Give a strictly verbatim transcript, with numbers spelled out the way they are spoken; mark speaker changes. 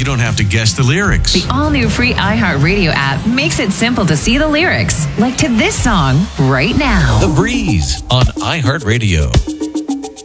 Speaker 1: You don't have to guess the lyrics.
Speaker 2: The all-new free iHeartRadio app makes it simple to see the lyrics, like to this song right now.
Speaker 1: The Breeze on iHeartRadio.